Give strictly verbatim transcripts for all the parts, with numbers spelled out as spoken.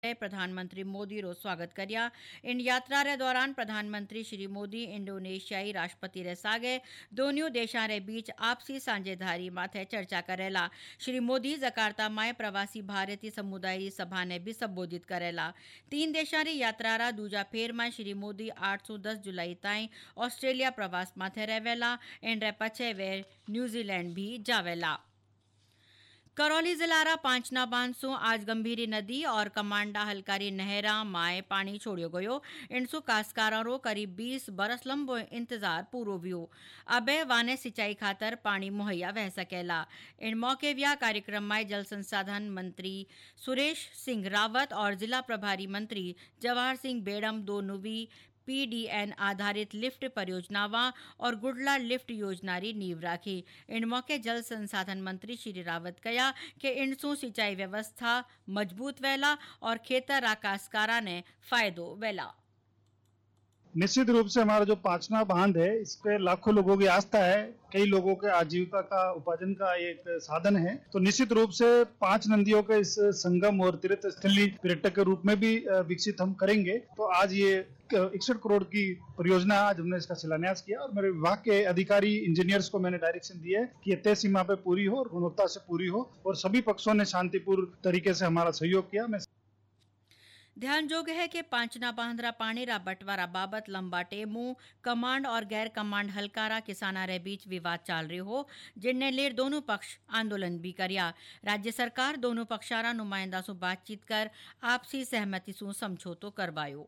प्रधानमंत्री मोदी रो स्वागत कर्या। इन यात्रा रे दौरान प्रधानमंत्री श्री मोदी इंडोनेशियाई राष्ट्रपति रे सागे दोनों देशों रे बीच आपसी साझेदारी माथे चर्चा करेला। श्री मोदी जकार्ता में प्रवासी भारतीय समुदाय सभा ने भी संबोधित करेला। तीन देशों री यात्रा रा दूजा फेर में श्री मोदी आठ सौ दस जुलाई ताई ऑस्ट्रेलिया प्रवास माथे रहेला। इन रे पछे वे न्यूजीलैंड भी जावेला। करौली जिला रा पांचना बांध सु आज गंभीरी नदी और कमांडा हलकारी नहरा माए पानी छोड़ियो गयो। इनसु कास्कारों रो करीब बीस बरस लंबो इंतजार पूरो वियो। अबे वाने सिंचाई खातर पानी मुहैया वह सकेला। इन मौके व्या कार्यक्रम में जल संसाधन मंत्री सुरेश सिंह रावत और जिला प्रभारी मंत्री जवाहर सिंह बेड़म दोनों भी पीडीएन आधारित लिफ्ट परियोजनावा और गुडला लिफ्ट योजना री नींव राखी। इन मौके जल संसाधन मंत्री श्री रावत कहा कि इनसु सिंचाई व्यवस्था मजबूत वेला और खेतर आकाशकारा ने फायदो वेला। निश्चित रूप से हमारा जो पांचना बांध है इस पे लाखों लोगों की आस्था है, कई लोगों के आजीविका का उपार्जन का एक साधन है। तो निश्चित रूप से पांच नदियों के इस संगम और तीर्थ स्थली पर्यटक के रूप में भी विकसित हम करेंगे। तो आज ये इकसठ करोड़ की परियोजना आज हमने इसका शिलान्यास किया और मेरे विभाग के अधिकारी इंजीनियर्स को मैंने डायरेक्शन दिया है कि ये तय सीमा पे पूरी हो और गुणवत्ता से पूरी हो और सभी पक्षों ने शांतिपूर्ण तरीके से हमारा सहयोग किया। मैं ध्यान जोग है कि पांचना बांधरा पानी रा बंटवारा बाबत लंबा टेमू कमांड और गैर कमांड हलकारा किसाना रे बीच विवाद चल रही हो, जिनने लेर दोनों पक्ष आंदोलन भी करया। राज्य सरकार दोनों पक्षारा नुमाइंदा सु बातचीत कर आपसी सहमति सु समझौतो करवायो।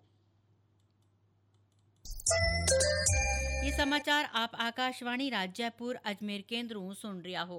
ये समाचार आप आकाशवाणी जयपुर अजमेर केंद्रों सुन रिया हो।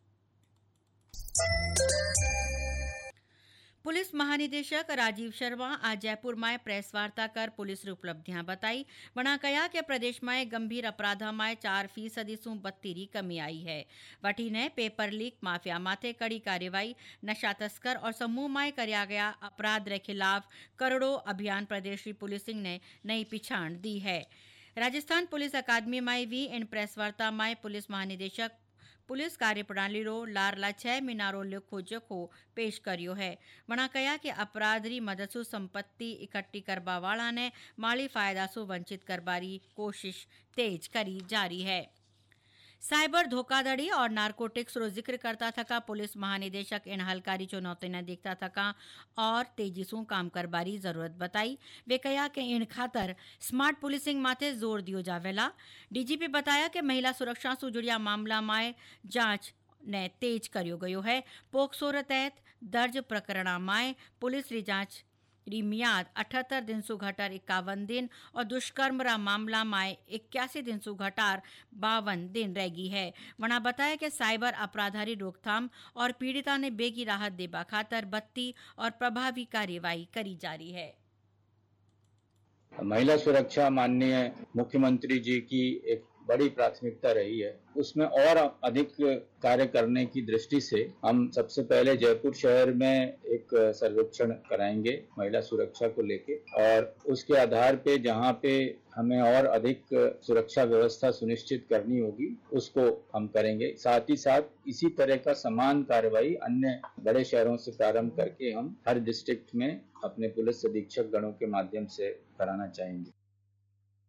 पुलिस महानिदेशक राजीव शर्मा आज जयपुर में प्रेस वार्ता कर पुलिस री उपलब्धियां बताई। वना कहा कि प्रदेश में गंभीर अपराधा में चार फीसदी सु बत्तीरी कमी आई है। वठी ने पेपर लीक माफिया माथे कड़ी कार्यवाही, नशा तस्कर और समूह में करया गया अपराध के खिलाफ करोड़ों अभियान प्रदेश की पुलिसिंग ने नई पिछाण दी है। राजस्थान पुलिस अकादमी में भी इन प्रेस वार्ता में पुलिस महानिदेशक पुलिस कार्यप्रणाली रो लारला छह मीनारो लेखो जोखो पेश करियो है। वना कहा कि अपराध री मदद सु संपत्ति इकट्ठी करवा वाला ने माली फायदा सु वंचित करबारी कोशिश तेज करी जारी है। साइबर धोखाधड़ी और नारकोटिक्स रो जिक्र करता थका पुलिस महानिदेशक इन हलकारी चुनौती ने देखता थका और तेजी से काम करबारी जरूरत बताई। वे कहा कि इन खातर स्मार्ट पुलिसिंग माथे जोर दियो जावेला। डीजीपी बताया कि महिला सुरक्षा से जुड़िया मामला में जांच ने तेज करियो गयो है। पोक्सो तहत दर्ज प्रकरण में पुलिस री जांच री मियाद अठहत्तर दिन सु घटार इक्यावन दिन और दुष्कर्म रा मामला में इक्यासी दिन सु घटार बावन दिन रहेगी है। वना बताया कि साइबर अपराधारी रोकथाम और पीड़िता ने बेगी राहत देबा खातर बत्ती और प्रभावी कार्यवाही करी जा रही है। महिला सुरक्षा माननीय मुख्यमंत्री जी की एक बड़ी प्राथमिकता रही है। उसमें और अधिक कार्य करने की दृष्टि से हम सबसे पहले जयपुर शहर में एक सर्वेक्षण कराएंगे महिला सुरक्षा को लेके और उसके आधार पे जहां पे हमें और अधिक सुरक्षा व्यवस्था सुनिश्चित करनी होगी उसको हम करेंगे। साथ ही साथ इसी तरह का समान कार्रवाई अन्य बड़े शहरों से प्रारंभ करके हम हर डिस्ट्रिक्ट में अपने पुलिस अधीक्षक गणों के माध्यम से कराना चाहेंगे।